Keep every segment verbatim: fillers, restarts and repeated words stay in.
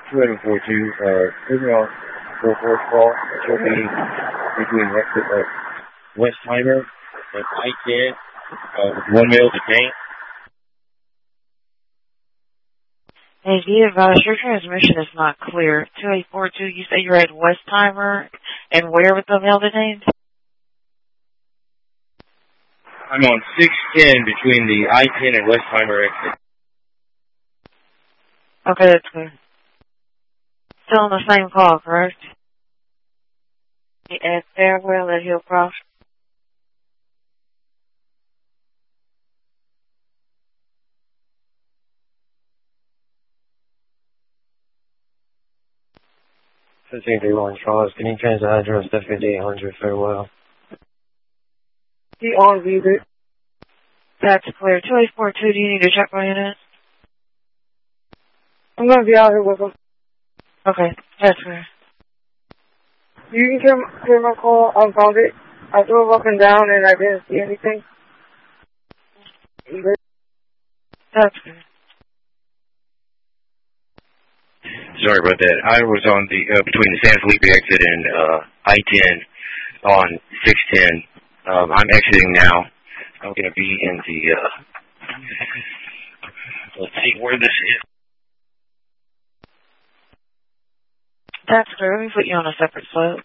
two eight four two, uh, signal four four call, should be between exit of Westheimer and I ten, uh, with one male detained. Hey, be advised, your transmission is not clear. two eight four two, you say you're at Westheimer, and where with the male detained? I'm on six ten between the I ten and Westheimer exit. Okay, that's clear. Still on the same call, correct? At Fairwell at Hillcroft. fifteen three one Charles, can you change the address to fifty-eight hundred Farewell? He on viewed it. That's clear. two eight four two, do you need to check my unit? I'm going to be out here with him. Okay, that's clear. You can hear, hear my call. I found it. I drove up and down and I didn't see anything. That's clear. Sorry about that. I was on the, uh, between the San Felipe exit and, uh, I ten on six ten. Um, I'm exiting now. I'm going to be in the, uh, let's see where this is. That's clear. Let me put you on a separate slope.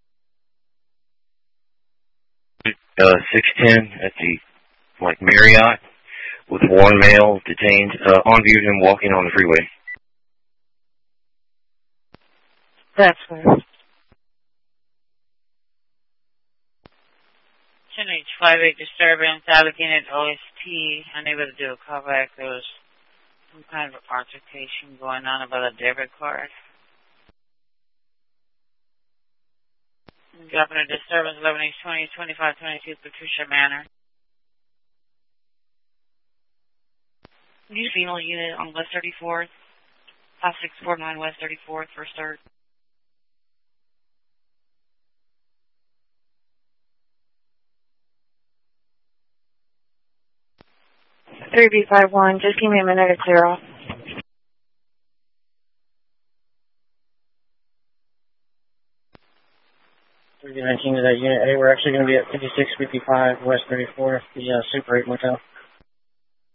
Uh, six ten at the, like, Marriott with one male detained. Uh, on view of him walking on the freeway. That's clear. ten H five eight disturbance, Allegheny O S T, unable to do a callback. There was some kind of altercation going on about a debit card. Dropping a disturbance, eleven H twenty, twenty-five twenty-two Patricia Manor. New female unit on West thirty-fourth, five six four nine West thirty-fourth, first third. three B five one, just give me a minute to clear off. three nineteen to that unit A, we're actually going to be at fifty-six fifty-five West thirty-fourth, the uh, Super eight Motel.